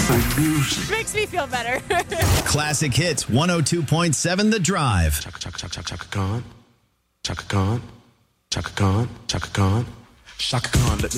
like music. Makes me feel better. Classic Hits 102.7 The Drive. Chaka Khan. Chaka Khan. Chaka Khan. Chaka Khan. Chaka Khan. Let